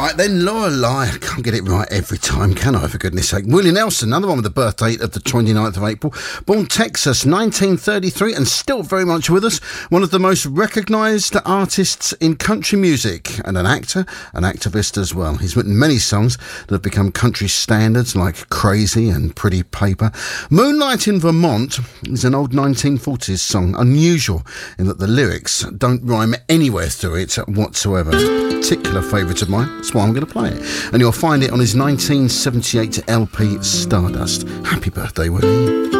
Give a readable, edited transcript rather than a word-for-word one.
Right then, Lorelei. I can't get it right every time, can I, for goodness sake? Willie Nelson, another one with the birth date of the 29th of April. Born Texas, 1933, and still very much with us. One of the most recognised artists in country music, and an actor, an activist as well. He's written many songs that have become country standards, like Crazy and Pretty Paper. Moonlight in Vermont is an old 1940s song, unusual in that the lyrics don't rhyme anywhere through it whatsoever. Particular favourite of mine, that's why I'm going to play it. And you'll find it on his 1978 LP Stardust. Happy birthday, Willie.